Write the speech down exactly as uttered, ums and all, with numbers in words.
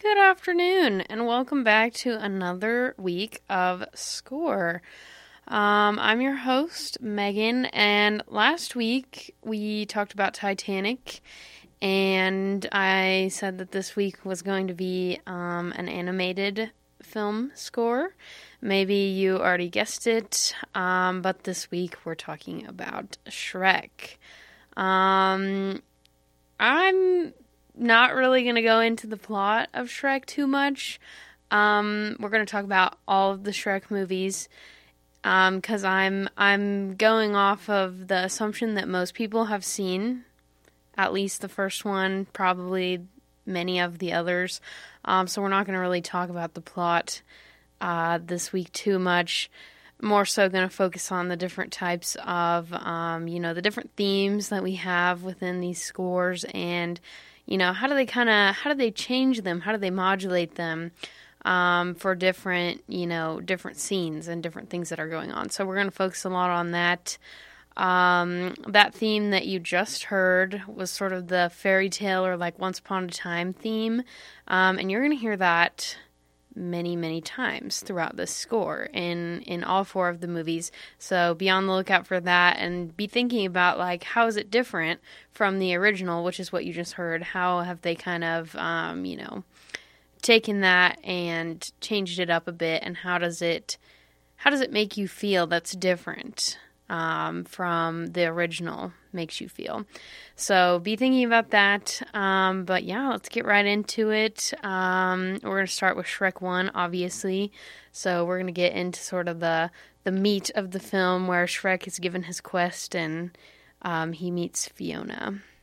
Good afternoon, and welcome back to another week of Score. Um, I'm your host, Megan, and last week we talked about Titanic, and I said that this week was going to be um, an animated film score. Maybe you already guessed it, um, but this week we're talking about Shrek. Um, I'm not really going to go into the plot of Shrek too much. Um, we're going to talk about all of the Shrek movies, um, because I'm I'm going off of the assumption that most people have seen at least the first one, probably many of the others. Um, so we're not going to really talk about the plot uh, this week too much. More so going to focus on the different types of, um, you know, the different themes that we have within these scores, and you know, how do they kind of, how do they change them? How do they modulate them um, for different, you know, different scenes and different things that are going on? So we're going to focus a lot on that. Um, that theme that you just heard was sort of the fairy tale or like Once Upon a Time theme. Um, and you're going to hear that many, many times throughout this score in, in all four of the movies. So be on the lookout for that and be thinking about, like, how is it different from the original, which is what you just heard? How have they kind of, um, you know, taken that and changed it up a bit, and how does it, how does it make you feel that's different um, from the original makes you feel? So be thinking about that. Um, but yeah, let's get right into it. Um, we're going to start with Shrek one, obviously. So we're going to get into sort of the, the meat of the film where Shrek is given his quest and um, he meets Fiona.